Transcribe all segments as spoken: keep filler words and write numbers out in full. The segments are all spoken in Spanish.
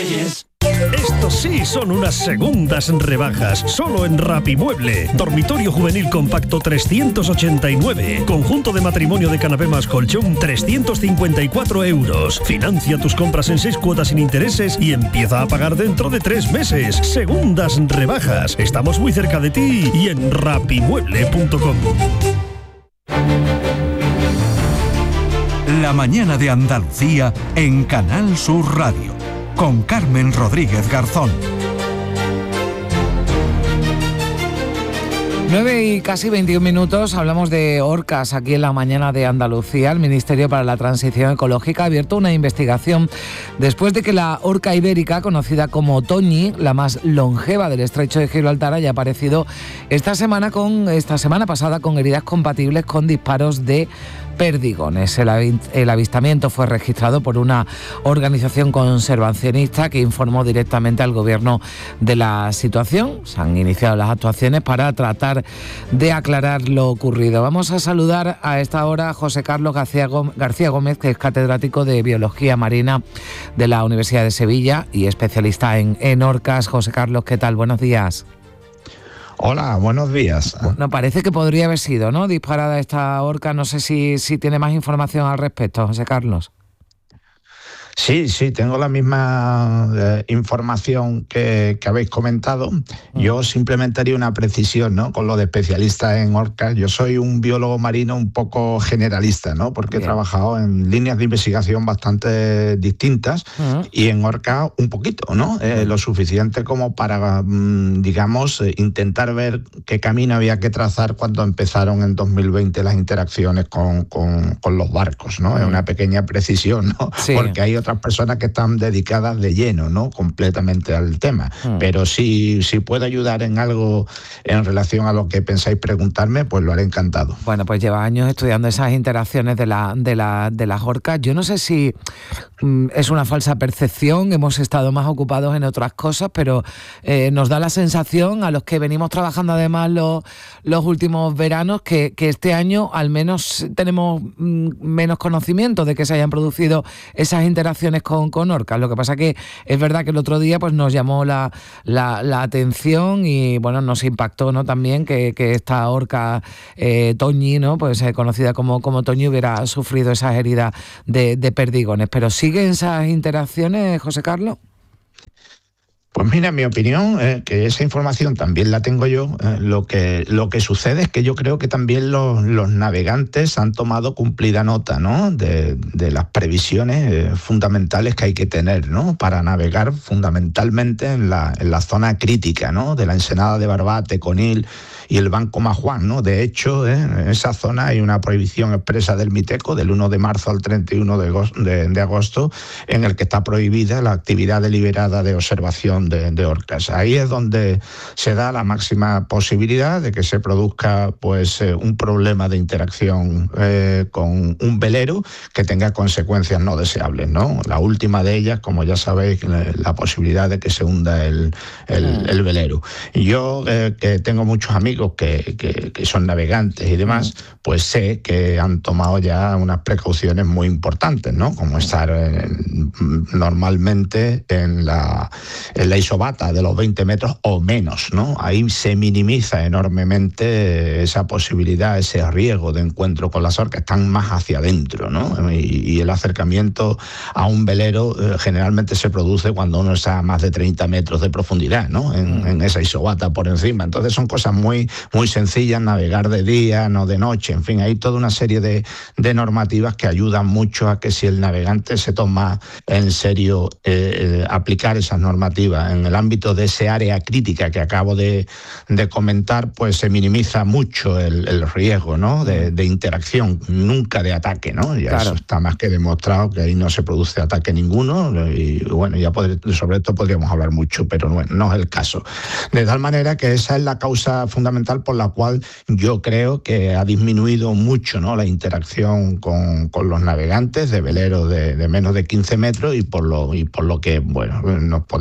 Estos sí son unas segundas rebajas, solo en Rapimueble. Dormitorio juvenil compacto trescientos ochenta y nueve. Conjunto de matrimonio de canapé más colchón trescientos cincuenta y cuatro euros. Financia tus compras en seis cuotas sin intereses y empieza a pagar dentro de tres meses. Segundas rebajas. Estamos muy cerca de ti y en rapimueble punto com. La mañana de Andalucía en Canal Sur Radio, con Carmen Rodríguez Garzón. nueve y casi veintiún minutos, hablamos de orcas aquí en la mañana de Andalucía. El Ministerio para la Transición Ecológica ha abierto una investigación después de que la orca ibérica, conocida como Toñi, la más longeva del estrecho de Gibraltar, haya aparecido esta semana, con, esta semana pasada con heridas compatibles con disparos de perdigones. El, avi- el avistamiento fue registrado por una organización conservacionista que informó directamente al gobierno de la situación. Se han iniciado las actuaciones para tratar de aclarar lo ocurrido. Vamos a saludar a esta hora a José Carlos García Gómez, García Gómez, que es catedrático de Biología Marina de la Universidad de Sevilla y especialista en, en orcas. José Carlos, ¿qué tal? Buenos días. Hola, buenos días. Bueno, parece que podría haber sido, ¿no?, disparada esta orca. No sé si, si tiene más información al respecto, José Carlos. Sí, sí, tengo la misma eh, información que, que habéis comentado. Yo simplemente haría una precisión, ¿no?, con lo de especialista en orcas. Yo soy un biólogo marino un poco generalista, ¿no?, porque Bien. he trabajado en líneas de investigación bastante distintas uh-huh. y en orcas un poquito, ¿no? Eh, lo suficiente como para, digamos, intentar ver qué camino había que trazar cuando empezaron en dos mil veinte las interacciones con, con, con los barcos, ¿no? Uh-huh. Es una pequeña precisión, ¿no? Sí. Porque hay otras personas que están dedicadas de lleno, ¿no?, completamente al tema. Mm. Pero si, si puedo ayudar en algo en relación a lo que pensáis preguntarme, pues lo haré encantado. Bueno, pues lleva años estudiando esas interacciones de, la, de, la, de las orcas. Yo no sé si mm, es una falsa percepción, hemos estado más ocupados en otras cosas, pero eh, nos da la sensación, a los que venimos trabajando además los, los últimos veranos, que, que este año al menos tenemos mm, menos conocimiento de que se hayan producido esas interacciones con, con orcas. Lo que pasa que es verdad que el otro día pues nos llamó la, la, la atención y bueno, nos impactó, ¿no?, también que, que esta orca eh, Toñi, ¿no?, pues eh, conocida como, como Toñi, hubiera sufrido esas heridas de, de perdigones. ¿Pero siguen esas interacciones, José Carlos? Pues mira, en mi opinión, eh, que esa información también la tengo yo. Eh, lo que lo que sucede es que yo creo que también los, los navegantes han tomado cumplida nota, ¿no?, de, de las previsiones eh, fundamentales que hay que tener, ¿no?, para navegar fundamentalmente en la, en la zona crítica, ¿no?, de la ensenada de Barbate, Conil y el Banco Majuán, ¿no? De hecho, eh, en esa zona hay una prohibición expresa del MITECO del uno de marzo al treinta y uno de agosto, de, de agosto en el que está prohibida la actividad deliberada de observación de, de orcas. Ahí es donde se da la máxima posibilidad de que se produzca pues eh, un problema de interacción eh, con un velero que tenga consecuencias no deseables, ¿no? La última de ellas, como ya sabéis, la, la posibilidad de que se hunda el, el, el velero. Y yo, eh, que tengo muchos amigos Que, que, que son navegantes y demás, pues sé que han tomado ya unas precauciones muy importantes, ¿no?, como estar en, normalmente en la, en la isobata de los veinte metros o menos, ¿no? Ahí se minimiza enormemente esa posibilidad, ese riesgo de encuentro con las orcas, están más hacia adentro, ¿no? Y, y el acercamiento a un velero eh, generalmente se produce cuando uno está a más de treinta metros de profundidad, ¿no?, en, en esa isobata por encima. Entonces son cosas muy muy sencillas, navegar de día, no de noche, en fin, hay toda una serie de, de normativas que ayudan mucho a que si el navegante se toma en serio eh, aplicar esas normativas en el ámbito de ese área crítica que acabo de, de comentar, pues se minimiza mucho el, el riesgo, ¿no?, de, de interacción, nunca de ataque, ¿no? Ya claro. Eso está más que demostrado, que ahí no se produce ataque ninguno y bueno, ya podré, sobre esto podríamos hablar mucho, pero bueno, no es el caso. De tal manera que esa es la causa fundamental por la cual yo creo que ha disminuido mucho, ¿no?, la interacción con, con los navegantes de veleros de, de menos de quince metros y por lo y por lo que bueno, nos podemos felicitar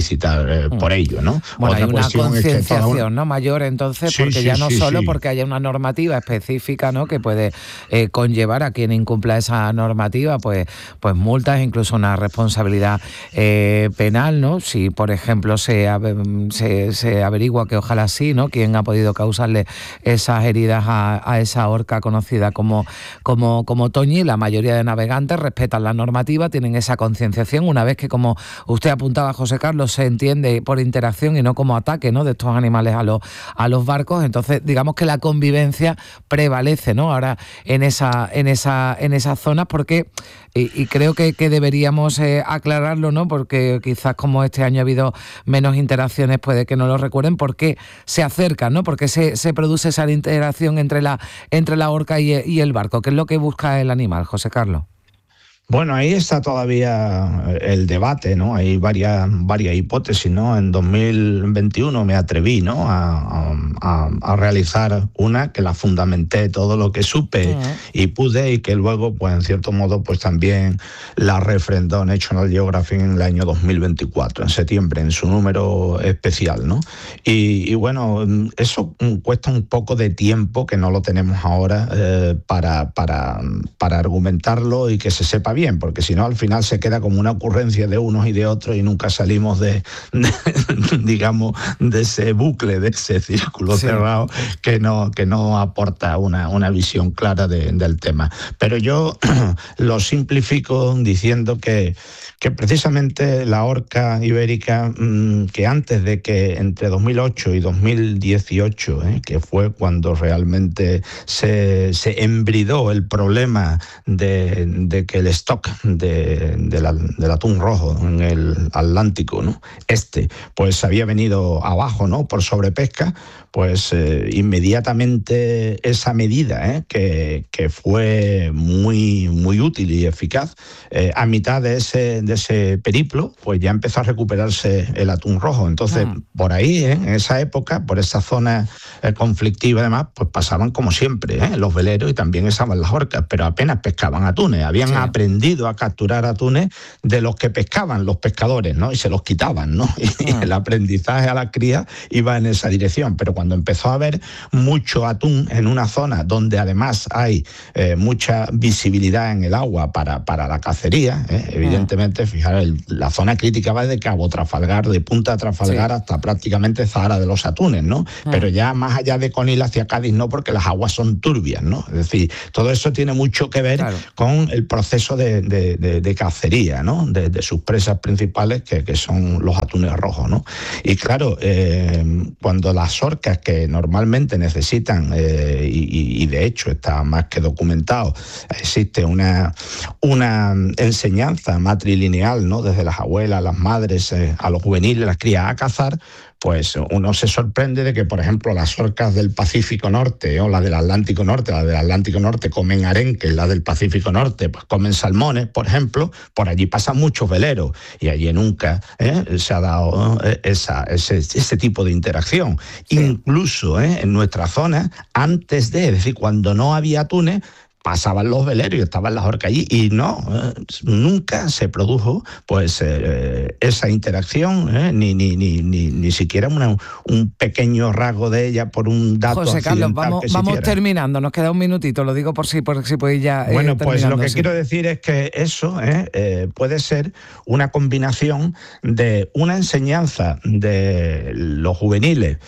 felicitar eh, por ello, ¿no? Bueno, Otra hay una concienciación, es que toda... ¿no? mayor, entonces, sí, porque sí, ya no sí, solo sí. porque haya una normativa específica, ¿no? que puede eh, conllevar a quien incumpla esa normativa, pues, pues multas, incluso una responsabilidad eh, penal, ¿no? Si, por ejemplo, se, se, se averigua que ojalá sí, ¿no? Quién ha podido causarle esas heridas a, a esa orca conocida como, como, como Toñi. La mayoría de navegantes respetan la normativa, tienen esa concienciación, una vez que, como usted apuntaba, José Carlos, se entiende por interacción y no como ataque, ¿no? de estos animales a los, a los barcos. Entonces, digamos que la convivencia prevalece, ¿no? ahora en esa, en esa, en esas zonas, porque y, y creo que, que deberíamos eh, aclararlo, ¿no? porque quizás como este año ha habido menos interacciones, puede que no lo recuerden, por qué se acercan, ¿no? por qué se, se produce esa interacción entre la, entre la orca y, y el barco. ¿Qué es lo que busca el animal, José Carlos? Bueno, ahí está todavía el debate, ¿no? Hay varias, varias hipótesis, ¿no? En dos mil veintiuno me atreví, ¿no? A, a, a realizar una que la fundamenté todo lo que supe uh-huh. y pude, y que luego, pues en cierto modo, pues también la refrendó National Geographic en el año dos mil veinticuatro, en septiembre, en su número especial, ¿no? Y, y bueno, eso cuesta un poco de tiempo, que no lo tenemos ahora, eh, para, para, para argumentarlo y que se sepa bien, porque si no al final se queda como una ocurrencia de unos y de otros y nunca salimos de, de digamos, de ese bucle, de ese círculo sí. cerrado que no, que no aporta una, una visión clara de, del tema. Pero yo lo simplifico diciendo que, que precisamente la orca ibérica, mmm, que antes de que entre dos mil ocho y dos mil dieciocho, eh, que fue cuando realmente se, se embridó el problema de, de que el stock de, de la, del atún rojo en el Atlántico, ¿no? Este, pues había venido abajo, ¿no? Por sobrepesca, pues eh, inmediatamente esa medida, ¿eh? que, que fue muy, muy útil y eficaz, eh, a mitad de ese, de ese periplo, pues ya empezó a recuperarse el atún rojo. Entonces, ah. por ahí, ¿eh? en esa época, por esa zona eh, conflictiva, además, pues pasaban como siempre, ¿eh? los veleros, y también estaban las orcas, pero apenas pescaban atunes. Habían sí. aprendido a capturar atunes de los que pescaban los pescadores, ¿no? Y se los quitaban, ¿no? Y, ah. y el aprendizaje a la cría iba en esa dirección. Pero cuando empezó a haber mucho atún en una zona donde además hay eh, mucha visibilidad en el agua para, para la cacería, ¿eh? evidentemente, ah. fijaros, el, la zona crítica va de Cabo Trafalgar, de Punta Trafalgar sí. hasta prácticamente Zahara de los Atunes, ¿no? Ah. Pero ya más allá de Conil hacia Cádiz no, porque las aguas son turbias, ¿no? Es decir, todo eso tiene mucho que ver claro. con el proceso de, de, de, de cacería, ¿no? De, de sus presas principales, que, que son los atunes rojos, ¿no? Y claro, eh, cuando las orcas, que normalmente necesitan, eh, y, y de hecho está más que documentado, existe una, una enseñanza matrilineal, ¿no? Desde las abuelas, las madres, eh, a los juveniles, las crías a cazar, pues uno se sorprende de que, por ejemplo, las orcas del Pacífico Norte o las del Atlántico Norte, las del Atlántico Norte comen arenques, las del Pacífico Norte pues comen salmones, por ejemplo. Por allí pasan muchos veleros y allí nunca ¿eh? se ha dado ¿eh? esa, ese, ese tipo de interacción. Sí. Incluso ¿eh? en nuestra zona, antes de, es decir, cuando no había atunes, pasaban los veleros y estaban las orcas allí, y no, eh, nunca se produjo pues eh, esa interacción, eh, ni, ni, ni, ni, ni siquiera una, un pequeño rasgo de ella por un dato José Carlos, vamos, que vamos terminando, nos queda un minutito, lo digo por si, por si podéis ya... Eh, bueno, pues lo que sí. quiero decir es que eso eh, eh, puede ser una combinación de una enseñanza de los juveniles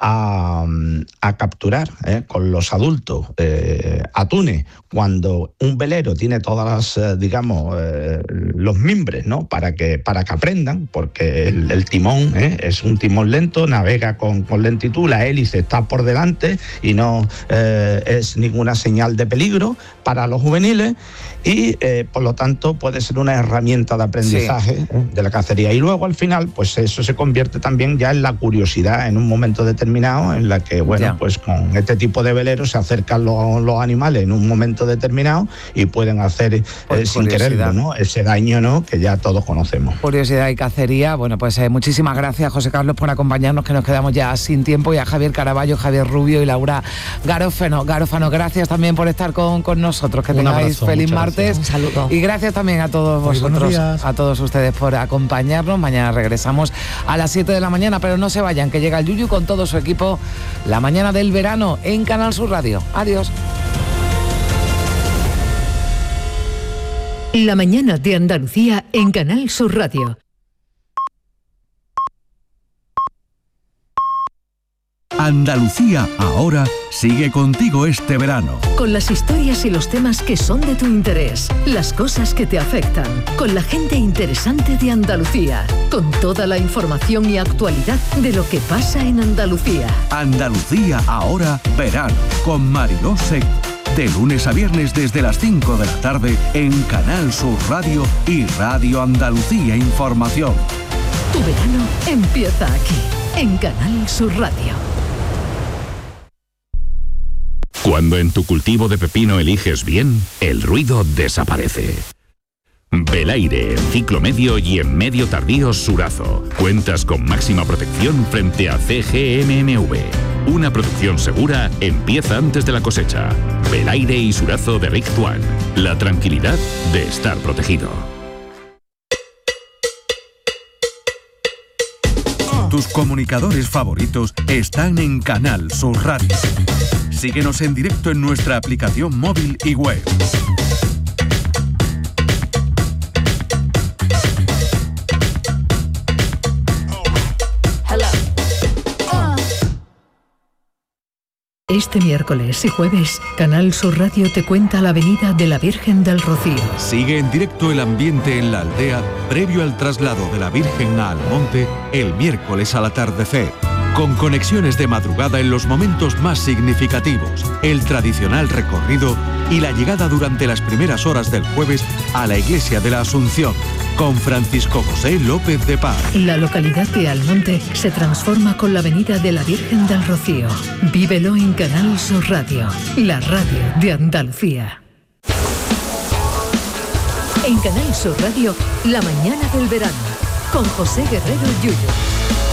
A, a capturar eh, con los adultos eh, atunes, cuando un velero tiene todas las, eh, digamos, eh, los mimbres, ¿no? Para que, para que aprendan, porque el, el timón eh, es un timón lento, navega con, con lentitud, la hélice está por delante y no eh, es ninguna señal de peligro para los juveniles, y eh, por lo tanto puede ser una herramienta de aprendizaje sí. eh, de la cacería. Y luego al final, pues eso se convierte también ya en la curiosidad en un momento determinado determinado en la que, bueno, ya. pues con este tipo de veleros se acercan los, los animales en un momento determinado y pueden hacer eh, sin quererlo, ¿no? Ese daño, ¿no? Que ya todos conocemos. Curiosidad y cacería. Bueno, pues eh, muchísimas gracias, José Carlos, por acompañarnos, que nos quedamos ya sin tiempo, y a Javier Caraballo, Javier Rubio y Laura Garófano. Garófano, gracias también por estar con, con nosotros. Que Un tengáis abrazo, feliz martes. Un saludo. Y gracias también a todos Muy vosotros, a todos ustedes por acompañarnos. Mañana regresamos a las siete de la mañana, pero no se vayan, que llega el Yuyu con todo su equipo, la mañana del verano en Canal Sur Radio. Adiós. La mañana de Andalucía en Canal Sur Radio. Andalucía ahora sigue contigo este verano. Con las historias y los temas que son de tu interés, las cosas que te afectan, con la gente interesante de Andalucía, con toda la información y actualidad de lo que pasa en Andalucía. Andalucía ahora verano, con Mariló Seco. De lunes a viernes desde las cinco de la tarde en Canal Sur Radio y Radio Andalucía Información. Tu verano empieza aquí, en Canal Sur Radio. Cuando en tu cultivo de pepino eliges bien, el ruido desaparece. Belaire en ciclo medio y en medio tardío Surazo. Cuentas con máxima protección frente a C G M M V. Una producción segura empieza antes de la cosecha. Belaire y Surazo de Rick Tuan. La tranquilidad de estar protegido. Tus comunicadores favoritos están en Canal Sur Radio. Síguenos en directo en nuestra aplicación móvil y web. Este miércoles y jueves, Canal Sur Radio te cuenta la Avenida de la Virgen del Rocío. Sigue en directo el ambiente en la aldea previo al traslado de la Virgen a Almonte el miércoles al atardecer. Con conexiones de madrugada en los momentos más significativos, el tradicional recorrido y la llegada durante las primeras horas del jueves a la Iglesia de la Asunción, con Francisco José López de Paz. La localidad de Almonte se transforma con la Avenida de la Virgen del Rocío. Vívelo en Canal Sur Radio, la radio de Andalucía. En Canal Sur Radio, la mañana del verano, con José Guerrero Yuyu.